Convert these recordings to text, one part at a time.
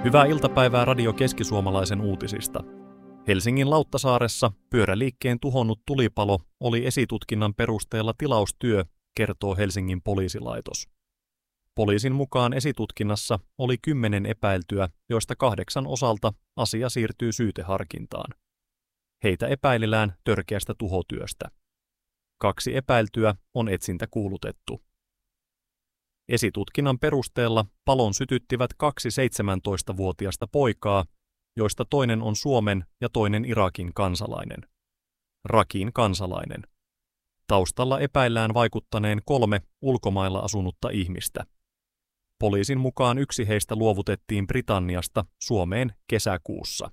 Hyvää iltapäivää Radio Keski-Suomalaisen uutisista. Helsingin Lauttasaaressa pyöräliikkeen tuhonnut tulipalo oli esitutkinnan perusteella tilaustyö, kertoo Helsingin poliisilaitos. Poliisin mukaan esitutkinnassa oli 10 epäiltyä, joista 8 osalta asia siirtyy syyteharkintaan. Heitä epäilillään törkeästä tuhotyöstä. 2 epäiltyä on etsintäkuulutettu. Esitutkinnan perusteella palon sytyttivät 2 17-vuotiasta poikaa, joista toinen on Suomen ja toinen Irakin kansalainen. Rakin kansalainen. Taustalla epäillään vaikuttaneen 3 ulkomailla asunutta ihmistä. Poliisin mukaan yksi heistä luovutettiin Britanniasta Suomeen kesäkuussa.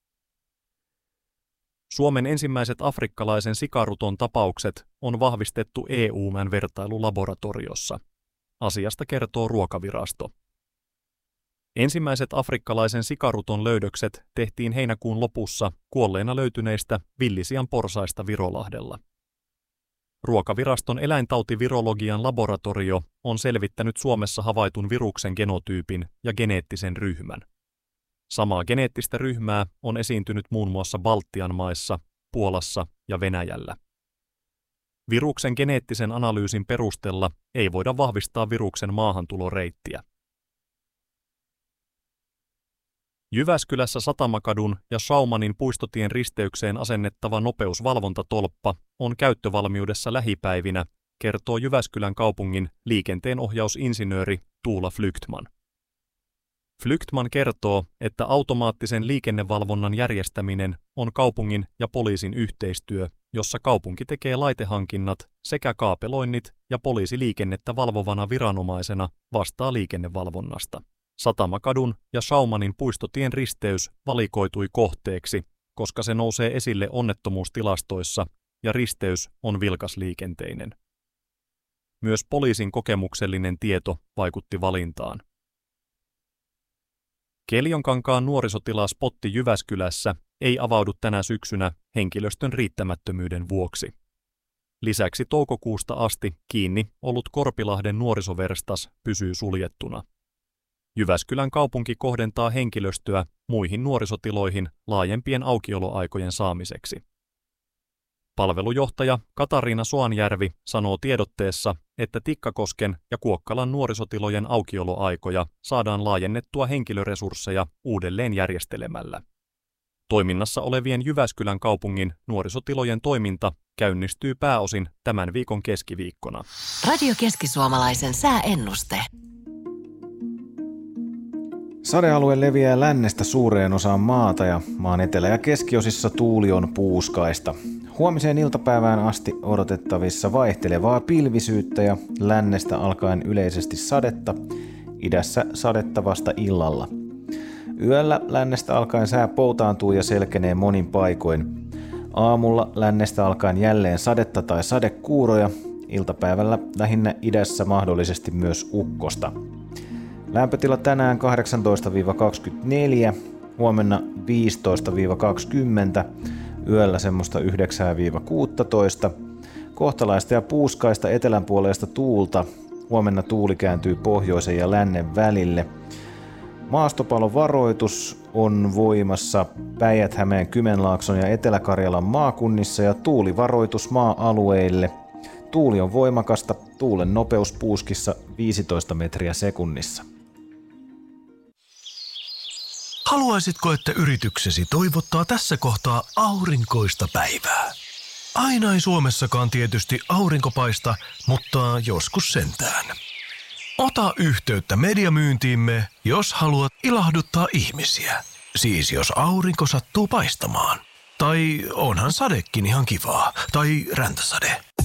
Suomen ensimmäiset afrikkalaisen sikaruton tapaukset on vahvistettu EU:n-vertailulaboratoriossa. Asiasta kertoo Ruokavirasto. Ensimmäiset afrikkalaisen sikaruton löydökset tehtiin heinäkuun lopussa kuolleena löytyneistä villisian porsaista Virolahdella. Ruokaviraston eläintautivirologian laboratorio on selvittänyt Suomessa havaitun viruksen genotyypin ja geneettisen ryhmän. Samaa geneettistä ryhmää on esiintynyt muun muassa Baltian maissa, Puolassa ja Venäjällä. Viruksen geneettisen analyysin perusteella ei voida vahvistaa viruksen maahantuloreittiä. Jyväskylässä Satamakadun ja Schaumanin puistotien risteykseen asennettava nopeusvalvontatolppa on käyttövalmiudessa lähipäivinä, kertoo Jyväskylän kaupungin liikenteenohjausinsinööri Tuula Flygtman. Flygtman kertoo, että automaattisen liikennevalvonnan järjestäminen on kaupungin ja poliisin yhteistyö, jossa kaupunki tekee laitehankinnat sekä kaapeloinnit ja poliisi liikennettä valvovana viranomaisena vastaa liikennevalvonnasta. Satamakadun ja Schaumanin puistotien risteys valikoitui kohteeksi, koska se nousee esille onnettomuustilastoissa ja risteys on vilkasliikenteinen. Myös poliisin kokemuksellinen tieto vaikutti valintaan. Keljonkankaan nuorisotilaspotti Jyväskylässä ei avaudu tänä syksynä henkilöstön riittämättömyyden vuoksi. Lisäksi toukokuusta asti kiinni ollut Korpilahden nuorisoverstas pysyy suljettuna. Jyväskylän kaupunki kohdentaa henkilöstöä muihin nuorisotiloihin laajempien aukioloaikojen saamiseksi. Palvelujohtaja Katariina Soanjärvi sanoo tiedotteessa, että Tikkakosken ja Kuokkalan nuorisotilojen aukioloaikoja saadaan laajennettua henkilöresursseja uudelleen järjestelemällä. Toiminnassa olevien Jyväskylän kaupungin nuorisotilojen toiminta käynnistyy pääosin tämän viikon keskiviikkona. Radio Keski-Suomalaisen sääennuste. Sadealue leviää lännestä suureen osaan maata ja maan etelä- ja keskiosissa tuuli on puuskaista. Huomiseen iltapäivään asti odotettavissa vaihtelevaa pilvisyyttä ja lännestä alkaen yleisesti sadetta, idässä sadetta vasta illalla. Yöllä lännestä alkaen sää poutaantuu ja selkenee monin paikoin. Aamulla lännestä alkaen jälleen sadetta tai sadekuuroja, iltapäivällä lähinnä idässä mahdollisesti myös ukkosta. Lämpötila tänään 18-24, huomenna 15-20, yöllä semmoista 9-16. Kohtalaista ja puuskaista etelänpuoleista tuulta, huomenna tuuli kääntyy pohjoisen ja lännen välille. Maastopalovaroitus on voimassa Päijät-Hämeen, Kymenlaakson ja Etelä-Karjalan maakunnissa ja tuulivaroitus maa-alueille. Tuuli on voimakasta, tuulen nopeus puuskissa 15 metriä sekunnissa. Haluaisitko, että yrityksesi toivottaa tässä kohtaa aurinkoista päivää? Aina ei Suomessakaan tietysti aurinko paista, mutta joskus sentään. Ota yhteyttä mediamyyntiimme, jos haluat ilahduttaa ihmisiä. Siis jos aurinko sattuu paistamaan. Tai onhan sadekin ihan kivaa. Tai räntäsade.